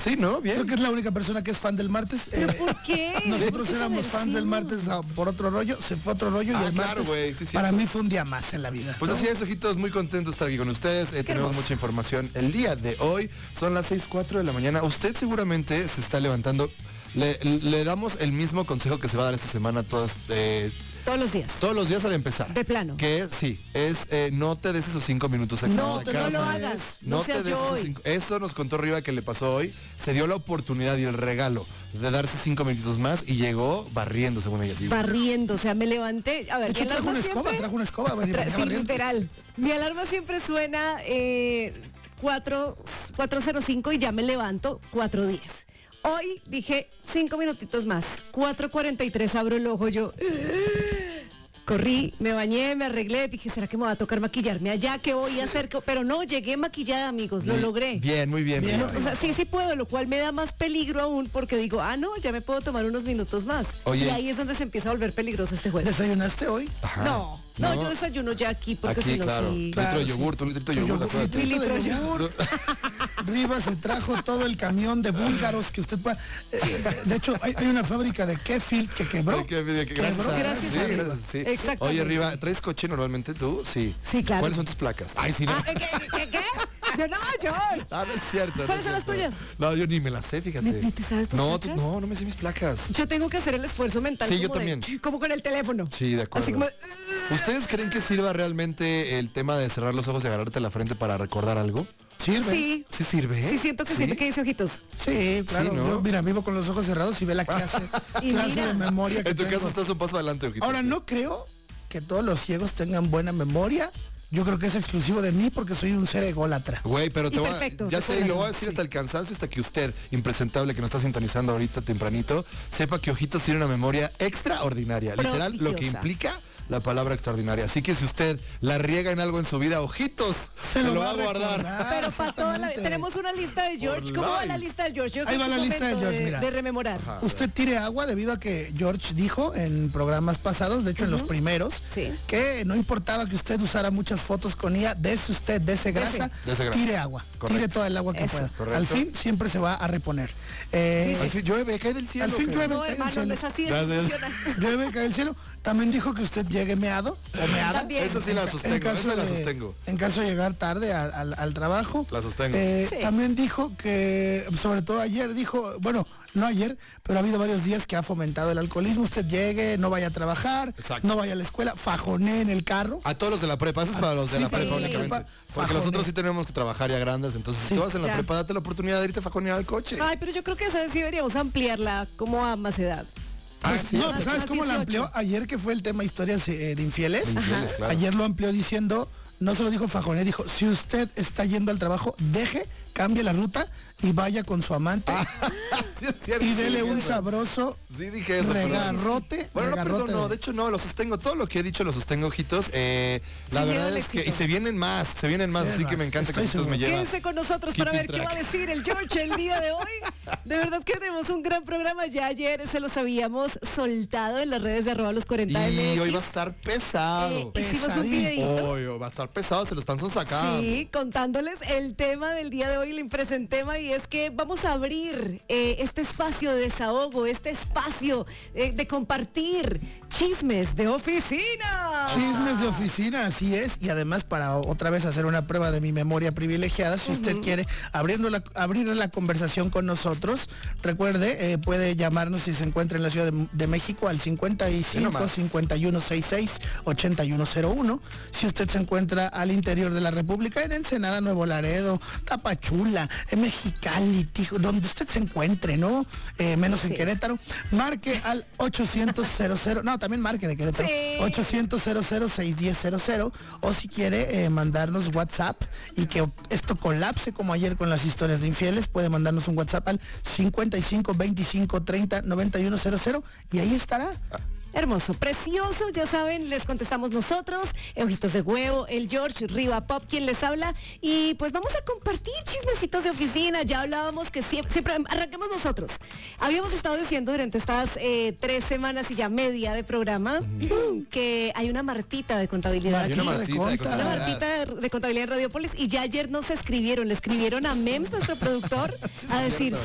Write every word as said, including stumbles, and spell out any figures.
Sí, ¿no? Bien. Creo que es la única persona que es fan del martes. ¿Pero Eh, por qué? Nosotros ¿Por qué éramos esa fans del versión? martes ah, por otro rollo, se fue otro rollo Ah, y el claro, martes güey, sí, para cierto. mí fue un día más en la vida. Pues ¿no? así es, ojitos, muy contentos de estar aquí con ustedes. Eh, tenemos hermoso. mucha información el día de hoy. Son las seis cuatro de la mañana. Usted seguramente se está levantando. Le, le damos el mismo consejo que se va a dar esta semana a todas, eh, Todos los días. todos los días al empezar. De plano. Que es, sí, es eh, no te des esos cinco minutos extra. No, de no casa. lo hagas. No, No te seas des yo esos hoy. cinco. Eso nos contó Riva que le pasó hoy. Se dio la oportunidad y el regalo de darse cinco minutitos más y llegó barriendo, según ella. Sí. Barriendo, o sea, me levanté. A ver, De hecho mi trajo alarma una escoba, siempre- trajo una escoba. venía- Tra- venía sí, barriendo. literal. Mi alarma siempre suena eh, cuatro cero cinco y ya me levanto cuatro diez. Hoy dije cinco minutitos más. cuatro cuarenta y tres abro el ojo yo. Corrí, me bañé, me arreglé, dije, ¿será que me va a tocar maquillarme allá? ¿Qué voy a hacer? Pero no, llegué maquillada, amigos, lo logré. Bien, muy bien. Bien. Riva. O sea, sí, sí puedo, lo cual me da más peligro aún porque digo, ah, no, ya me puedo tomar unos minutos más. Oye. Y ahí es donde se empieza a volver peligroso este juego. ¿Desayunaste hoy? Ajá. No, no, No. yo desayuno ya aquí porque Aquí, si no, claro. sí. Litro Claro, de sí. yogur, un litrito de Tu yogur. yogur, acuérdate. litrito de Litro de yogur. Rivas se trajo todo el camión de búlgaros que usted pueda. eh, de hecho, hay, hay una fábrica de kefir que quebró. Ay, qué bien, que gracias, Quebró. a- Gracias sí, a Riva. gracias, sí. Exactamente. Oye, Riva, ¿traes coche normalmente tú? Sí. Sí, claro. ¿Cuáles son tus placas? Ay, sí, no. Ah, ¿qué, qué, qué? Yo no, George. Ah, no es cierto. no ¿Cuáles es son las cierto. tuyas? No, yo ni me las sé, fíjate. ¿Ni- ni te sabes tus no, tú- placas? no, no me sé mis placas. Yo tengo que hacer el esfuerzo mental. Sí, yo como de- también. como con el teléfono. Sí, de acuerdo. Así como... ¿Ustedes creen que sirva realmente el tema de cerrar los ojos y agarrarte la frente para recordar algo? Sirve. Sí. ¿Sí sirve? Sí, siento que sirve, que dice ojitos. Sí, claro. Sí, ¿no? Yo, mira, vivo con los ojos cerrados y ve la clase, Y clase mira. de memoria que En tu tengo. casa estás un paso adelante, ojito. Ahora, no creo que todos los ciegos tengan buena memoria. Yo creo que es exclusivo de mí porque soy un ser ególatra. Güey, pero te Y voy a, perfecto, ya sé, y recuérdalo, lo voy a decir sí. hasta el cansancio, hasta que usted, impresentable, que nos está sintonizando ahorita tempranito, sepa que Ojitos tiene una memoria extraordinaria. Literal, lo que Prodigiosa. implica la palabra extraordinaria. Así que si usted la riega en algo en su vida, Ojitos, se, lo, va a guardar. recordar, Pero para toda la... exactamente. Tenemos una lista de George. Por ¿Cómo va life. la lista de George? Yo Ahí creo va que la es lista de momento George, mira. de rememorar. Usted tire agua debido a que George dijo en programas pasados, de hecho en los primeros, Sí. que no importaba que usted usara muchas fotos con I A, dese usted, dese grasa, Dese grasa. tire agua, Correcto. tire toda el agua que Eso. pueda. Correcto. Al fin siempre se va a reponer. Eh, Al fin llueve, cae del cielo. Al fin cae. llueve. No, cae del hermano, cielo. no es así, Ya, eso ya. funciona. llueve, cae el cielo. También dijo que usted llegue meado o meada. También. Eso sí la En sostengo, caso esa la de- sostengo. En caso de llegar tarde al, al- al trabajo. La sostengo. Eh, Sí. También dijo que, sobre todo ayer, dijo, bueno, no ayer, pero ha habido varios días que ha fomentado el alcoholismo. Usted llegue, no vaya a trabajar, Exacto. no vaya a la escuela, fajonee en el carro. A todos los de la prepa, eso es para los de Sí, la sí, prepa sí. únicamente. Prepa, Porque fajoneo. nosotros sí tenemos que trabajar ya grandes, entonces si Sí. tú vas en la Ya. prepa, date la oportunidad de irte a fajonear al coche. Ay, pero yo creo que esa sí deberíamos ampliarla como a más edad. Ah, Pues, sí. no, Más- ¿sabes más cómo la dieciocho. amplió? Ayer que fue el tema historias eh, de infieles. De infieles, Ajá. claro. Ayer lo amplió diciendo, no solo dijo fajonee, dijo, si usted está yendo al trabajo, deje, cambie la ruta y vaya con su amante sí, es cierto. y sí dele dije un eso. sabroso Sí, dije eso. pero- regarrote. Bueno, no, regarrote perdón, no, de- de hecho no, lo sostengo, todo lo que he dicho lo sostengo, ojitos. Eh, la Sin miedo verdad al es que, y éxito. se vienen más, se vienen más, Sí, así que más, me encanta que estoy ojitos me seguro. lleva. Quédense con nosotros para Keeping ver qué va a track. decir el George el día de hoy. De verdad que tenemos un gran programa. Ya ayer se los habíamos soltado en las redes de arroba los cuarenta Y M X. hoy va a estar pesado. Eh, hicimos un pesadito. videito. Hoy va a estar pesado, se lo están sacando. Sí, contándoles el tema del día de hoy, el impresentema, y es que vamos a abrir eh, este espacio de desahogo, este espacio eh, de compartir chismes de oficina. Chismes de oficina, así es, y además para otra vez hacer una prueba de mi memoria privilegiada, si usted quiere abriendo la, abrir la conversación con nosotros, recuerde, eh, puede llamarnos si se encuentra en la Ciudad de, de México al cincuenta y cinco, nomás. cincuenta y uno sesenta y seis, ochenta y uno cero uno. Si usted se encuentra al interior de la República, en Ensenada, Nuevo Laredo, Tapachula, en Mexicali, Tijo, donde usted se encuentre, ¿no? Eh, menos en Sí. Querétaro, marque al ochocientos, no, también marque de Querétaro, Sí. ochocientos, cero cero, seis diez, cero cero, o si quiere eh, mandarnos WhatsApp y que esto colapse como ayer con las historias de infieles, puede mandarnos un WhatsApp al cincuenta y cinco, veinticinco, treinta, noventa y uno cero cero y ahí estará. Hermoso, precioso, ya saben, les contestamos nosotros, Ojitos de Huevo, el George, Riva Pop, quien les habla, y pues vamos a compartir chismecitos de oficina. Ya hablábamos que siempre, siempre arranquemos nosotros. Habíamos estado diciendo durante estas eh, tres semanas y ya media de programa que hay una martita de contabilidad Hay aquí. una Martita de martita de conta. Una contabilidad. martita de, de contabilidad en Radiopolis, y ya ayer nos escribieron, le escribieron a Mems, nuestro productor, Sí, es a decir, cierto.